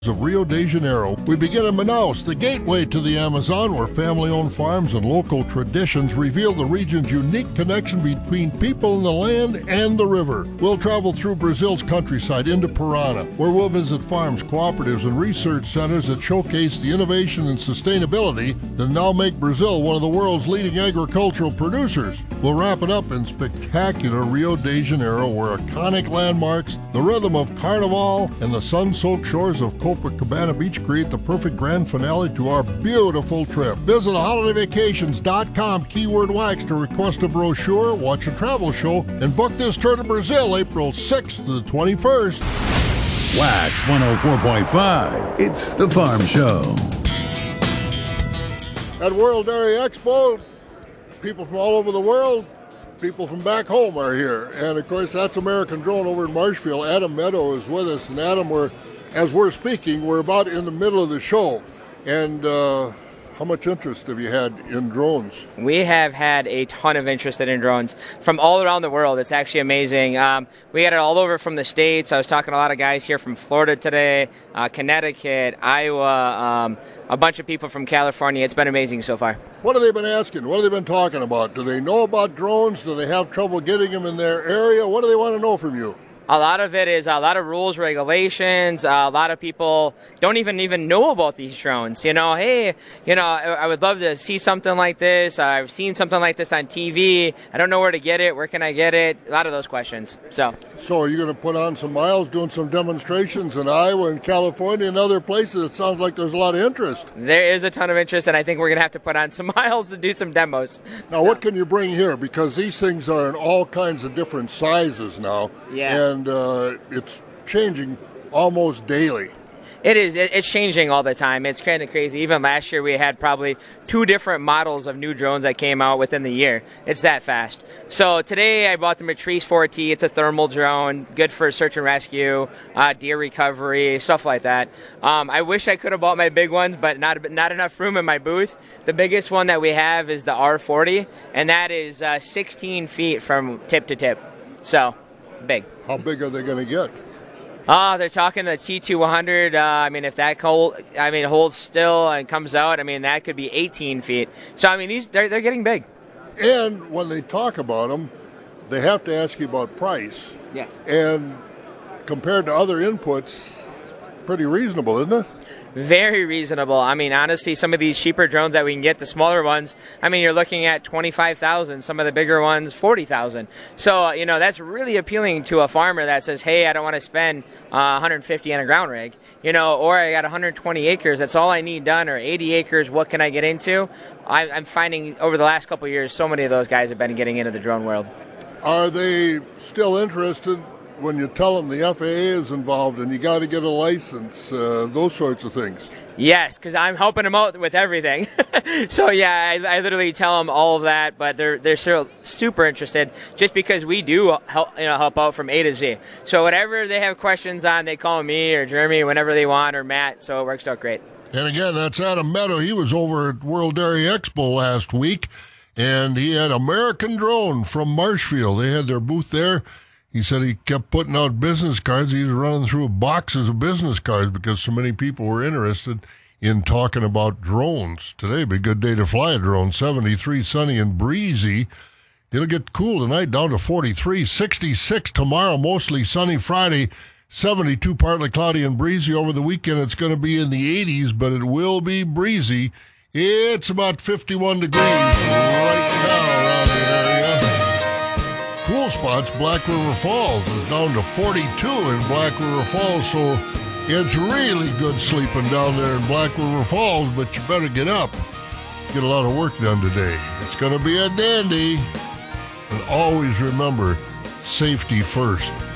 of Rio de Janeiro. We begin in Manaus, the gateway to the Amazon, where family-owned farms and local traditions reveal the region's unique connection between people and the land and the river. We'll travel through Brazil's countryside into Parana, where we'll visit farms, cooperatives, and research centers that showcase the innovation and sustainability that now make Brazil one of the world's leading agricultural producers. We'll wrap it up in spectacular Rio de Janeiro, where iconic landmarks, the rhythm of Carnival, and the sun-soaked shores of Copacabana Beach create the perfect grand finale to our beautiful trip. Visit holidayvacations.com, keyword wax, to request a brochure, watch a travel show, and book this tour to Brazil April 6th to the 21st. Wax 104.5. It's the Farm Show. At World Dairy Expo, people from all over the world, people from back home are here. And of course, that's American Drone over in Marshfield. Adam Meadow is with us. And Adam, as we're speaking, we're about in the middle of the show. And how much interest have you had in drones? We have had a ton of interest in drones from all around the world. It's actually amazing. We had it all over from the States. I was talking to a lot of guys here from Florida today, Connecticut, Iowa, a bunch of people from California. It's been amazing so far. What have they been asking? What have they been talking about? Do they know about drones? Do they have trouble getting them in their area? What do they want to know from you? A lot of it is a lot of rules, regulations. A lot of people don't even know about these drones. Hey, I would love to see something like this. I've seen something like this on TV. I don't know where to get it. Where can I get it? A lot of those questions. So are you going to put on some miles doing some demonstrations in Iowa and California and other places? It sounds like there's a lot of interest. There is a ton of interest, and I think we're going to have to put on some miles to do some demos. Now, what can you bring here? Because these things are in all kinds of different sizes now. Yeah. And it's changing almost daily. It is. It's changing all the time. It's kind of crazy. Even last year, we had probably 2 different models of new drones that came out within the year. It's that fast. So today, I bought the Matrice 4T. It's a thermal drone, good for search and rescue, deer recovery, stuff like that. I wish I could have bought my big ones, but not enough room in my booth. The biggest one that we have is the R40, and that is 16 feet from tip to tip. So, big. How big are they going to get? They're talking the T200. If that holds still and comes out, that could be 18 feet. So, they're getting big. And when they talk about them, they have to ask you about price. Yes. And compared to other inputs, pretty reasonable, isn't it? Very reasonable. Honestly, some of these cheaper drones that we can get, the smaller ones, you're looking at $25,000. Some of the bigger ones, $40,000. So, that's really appealing to a farmer that says, hey, I don't want to spend $150 on a ground rig, or I got 120 acres. That's all I need done, or 80 acres. What can I get into? I'm finding over the last couple of years, so many of those guys have been getting into the drone world. Are they still interested when you tell them the FAA is involved and you got to get a license, those sorts of things? Yes, because I'm helping them out with everything. So, yeah, I literally tell them all of that, but they're still super interested just because we do help out from A to Z. So whatever they have questions on, they call me or Jeremy whenever they want, or Matt, so it works out great. And again, that's Adam Meadow. He was over at World Dairy Expo last week, and he had American Drone from Marshfield. They had their booth there. He said he kept putting out business cards. He was running through boxes of business cards because so many people were interested in talking about drones. Today would be a good day to fly a drone. 73, sunny and breezy. It'll get cool tonight, down to 43. 66 tomorrow, mostly sunny Friday. 72, partly cloudy and breezy. Over the weekend, it's going to be in the 80s, but it will be breezy. It's about 51 degrees right now around the area. Cool spots, Black River Falls is down to 42 in Black River Falls, so it's really good sleeping down there in Black River Falls, but you better get up. Get a lot of work done today. It's going to be a dandy. And always remember, safety first.